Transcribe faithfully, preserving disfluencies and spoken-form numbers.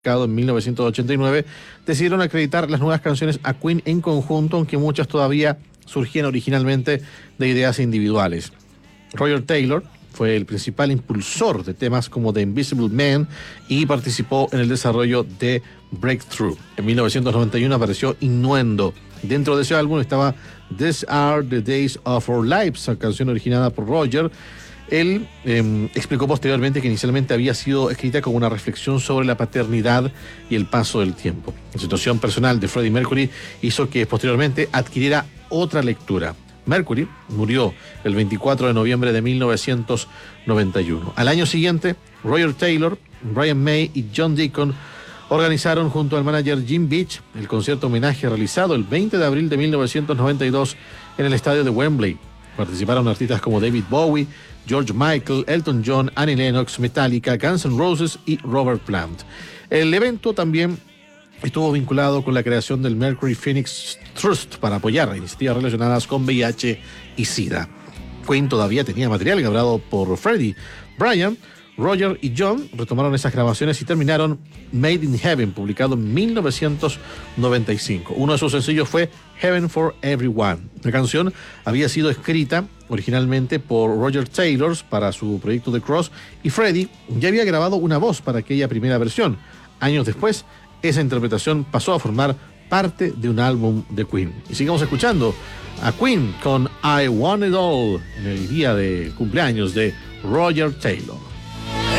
en mil novecientos ochenta y nueve, decidieron acreditar las nuevas canciones a Queen en conjunto, aunque muchas todavía surgían originalmente de ideas individuales. Roger Taylor fue el principal impulsor de temas como The Invisible Man y participó en el desarrollo de Breakthrough. En mil novecientos noventa y uno apareció Innuendo. Dentro de ese álbum estaba These Are the Days of Our Lives, canción originada por Roger. Él eh, explicó posteriormente que inicialmente había sido escrita como una reflexión sobre la paternidad y el paso del tiempo. La situación personal de Freddie Mercury hizo que posteriormente adquiriera otra lectura. Mercury murió el veinticuatro de noviembre de mil novecientos noventa y uno. Al año siguiente, Roger Taylor, Brian May y John Deacon organizaron junto al manager Jim Beach el concierto homenaje realizado el veinte de abril de mil novecientos noventa y dos en el estadio de Wembley. Participaron artistas como David Bowie, George Michael, Elton John, Annie Lennox, Metallica, Guns N' Roses y Robert Plant. El evento también estuvo vinculado con la creación del Mercury Phoenix Trust para apoyar iniciativas relacionadas con V I H y SIDA. Queen todavía tenía material grabado por Freddie. Brian, Roger y John retomaron esas grabaciones y terminaron Made in Heaven, publicado en mil novecientos noventa y cinco. Uno de sus sencillos fue Heaven for Everyone. La canción había sido escrita originalmente por Roger Taylor para su proyecto The Cross, y Freddie ya había grabado una voz para aquella primera versión. Años después, esa interpretación pasó a formar parte de un álbum de Queen. Y sigamos escuchando a Queen con I Want It All en el día de cumpleaños de Roger Taylor.